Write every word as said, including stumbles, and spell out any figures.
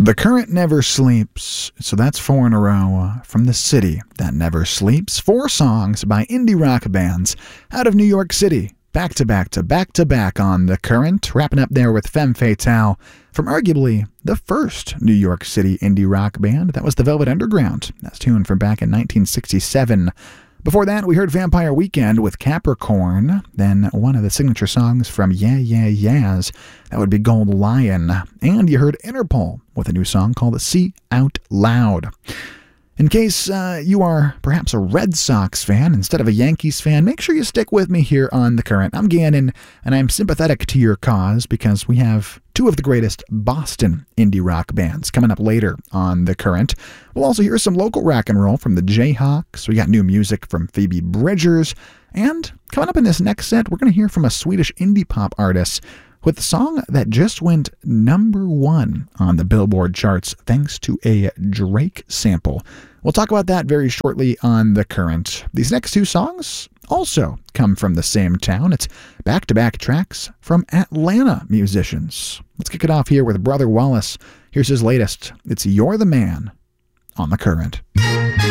The Current Never Sleeps. So that's four in a row from the city that never sleeps. Four songs by indie rock bands out of New York City. Back to back to back to back on The Current. Wrapping up there with Femme Fatale from arguably the first New York City indie rock band. That was the Velvet Underground. That's tuned from back in nineteen sixty-seven. Before that, we heard Vampire Weekend with Capricorn, then one of the signature songs from Yeah Yeah Yeahs, that would be Gold Lion, and you heard Interpol with a new song called See Out Loud. In case uh, you are perhaps a Red Sox fan instead of a Yankees fan, make sure you stick with me here on The Current. I'm Gannon, and I'm sympathetic to your cause because we have two of the greatest Boston indie rock bands coming up later on The Current. We'll also hear some local rock and roll from the Jayhawks. We got new music from Phoebe Bridgers. And coming up in this next set, we're going to hear from a Swedish indie pop artist with a song that just went number one on the Billboard charts thanks to a Drake sample. We'll talk about that very shortly on The Current. These next two songs also come from the same town. It's back-to-back tracks from Atlanta musicians. Let's kick it off here with Brother Wallace. Here's his latest. It's You're the Man on The Current.